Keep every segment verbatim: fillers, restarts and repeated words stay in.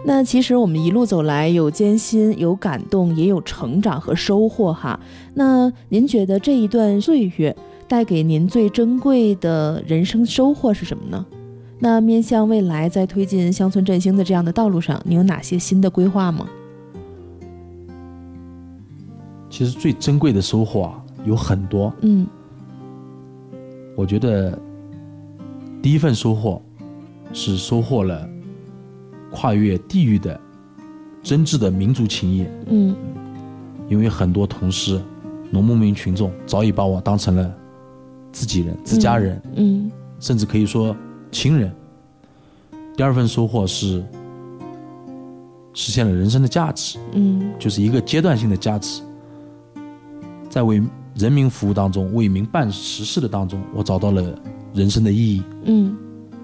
那其实我们一路走来，有艰辛，有感动，也有成长和收获哈。那您觉得这一段岁月带给您最珍贵的人生收获是什么呢？那面向未来，在推进乡村振兴的这样的道路上，您有哪些新的规划吗？ 其实最珍贵的收获啊有很多。 嗯， 我觉得第一份收获是收获了跨越地域的真挚的民族情谊。 嗯， 因为很多同事、农牧民群众早已把我当成了自己人、自家人， 嗯，嗯甚至可以说亲人。第二份收获是实现了人生的价值， 嗯， 就是一个阶段性的价值，在为人民服务当中、为民办实事的当中，我找到了人生的意义。 嗯。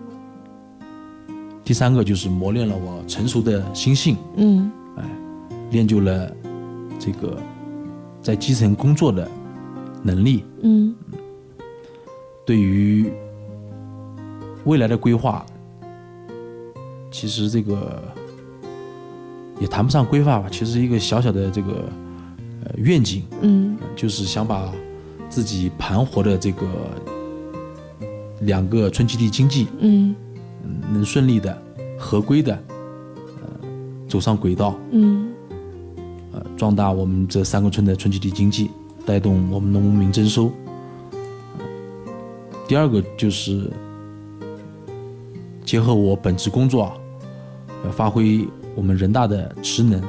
第三个就是磨练了我成熟的心性， 嗯， 哎，练就了这个在基层工作的能力。 嗯， 对于未来的规划，其实这个也谈不上规划吧，其实一个小小的这个呃愿景， 嗯， 就是想把自己盘活的这个两个村基地经济， 嗯， 能顺利的、合规的，呃，走上轨道， 嗯， 呃，壮大我们这三个村的村基地经济，带动我们农牧民征收。第二个就是结合我本职工作啊，要发挥我们人大的职能，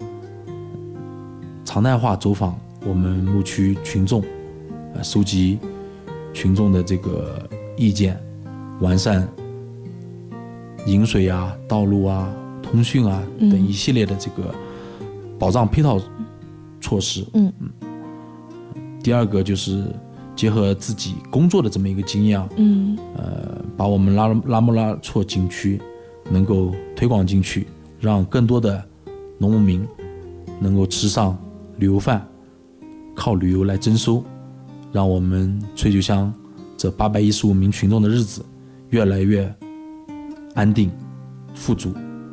常态化走访我们牧区群众，呃，收集群众的这个意见，完善饮水啊、道路啊、通讯啊等一系列的这个保障配套措施。 嗯嗯。第二个就是结合自己工作的这么一个经验啊， 嗯， 呃，把我们拉拉木拉措景区能够推广进去，让更多的农牧民能够吃上旅游饭，靠旅游来征收，让我们翠酒乡这八百一十五名群众的日子越来越安定、富足。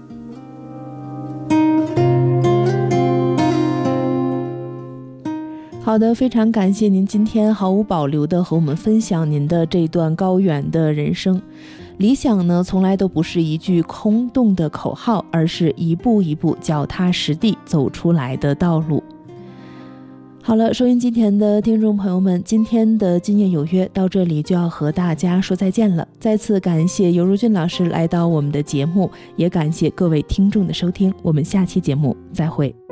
好的，非常感谢您今天毫无保留的和我们分享您的这段高远的人生。理想呢，从来都不是一句空洞的口号，而是一步一步脚踏实地走出来的道路。好了，收音机前的听众朋友们，今天的今夜有约到这里就要和大家说再见了。再次感谢尤如君老师来到我们的节目，也感谢各位听众的收听，我们下期节目再会。